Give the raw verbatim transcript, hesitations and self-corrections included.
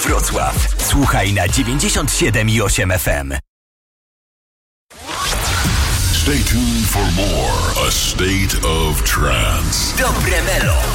Wrocław. Słuchaj na dziewięćdziesiąt siedem i osiem F M. Stay tuned for more A State of Trance. Dobre Melo.